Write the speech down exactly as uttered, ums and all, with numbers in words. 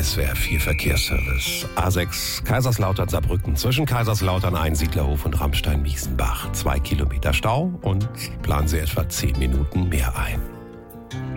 S W R vier Verkehrsservice. A sechs Kaiserslautern-Saarbrücken zwischen Kaiserslautern, Einsiedlerhof und Ramstein-Miesenbach. Zwei Kilometer Stau und planen Sie etwa zehn Minuten mehr ein.